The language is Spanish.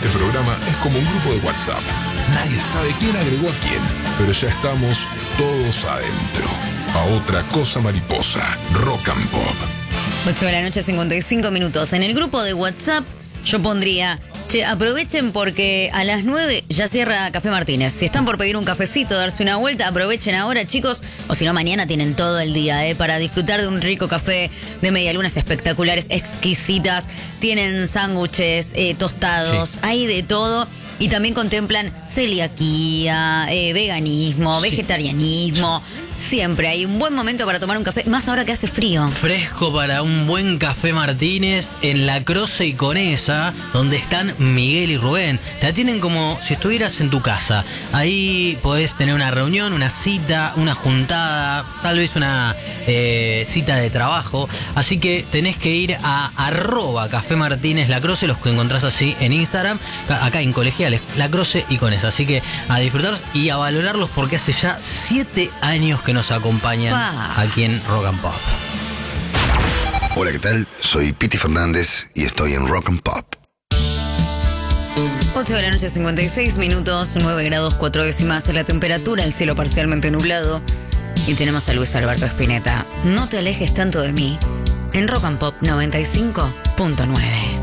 Este programa es como un grupo de WhatsApp. Nadie sabe quién agregó a quién, pero ya estamos todos adentro. A otra cosa mariposa, Rock and Pop. 8 de la noche, 55 minutos. En el grupo de WhatsApp yo pondría: che, aprovechen porque a las 9 ya cierra Café Martínez. Si están por pedir un cafecito, darse una vuelta, aprovechen ahora, chicos. O si no, mañana tienen todo el día para disfrutar de un rico café de medialunas espectaculares, exquisitas. Tienen sándwiches, tostados, hay de todo. Y también contemplan celiaquía, veganismo, vegetarianismo. Siempre hay un buen momento para tomar un café, más ahora que hace frío. Fresco para un buen Café Martínez en La Croce y Conesa, donde están Miguel y Rubén. Te atienden como si estuvieras en tu casa. Ahí podés tener una reunión, una cita, una juntada, tal vez una cita de trabajo. Así que tenés que ir a @Café Martínez La Croce, los que encontrás así en Instagram, acá en Colegiales, La Croce y Conesa. Así que a disfrutarlos y a valorarlos porque hace ya 7 años que nos acompañan aquí en Rock and Pop. Hola, ¿qué tal? Soy Piti Fernández y estoy en Rock and Pop. 8 de la noche, 56 minutos, 9 grados 4 décimas la temperatura, el cielo parcialmente nublado. Y tenemos a Luis Alberto Spinetta. No te alejes tanto de mí, en Rock and Pop 95.9.